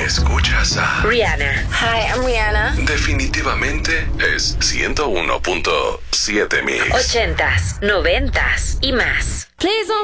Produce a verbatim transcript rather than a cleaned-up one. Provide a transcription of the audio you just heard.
Escuchas a Rihanna. Hi, I'm Rihanna. Definitivamente es ciento uno punto siete Mix. Ochentas, noventas y más. Please don't